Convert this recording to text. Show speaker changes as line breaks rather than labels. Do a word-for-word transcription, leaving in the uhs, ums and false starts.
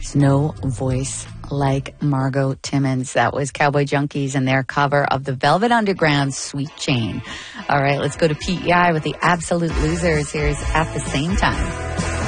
There's no voice like Margot Timmons. That was Cowboy Junkies and their cover of the Velvet Underground's Sweet Jane. All right, let's go to P E I with the Absolute Losers. Here's At the Same Time.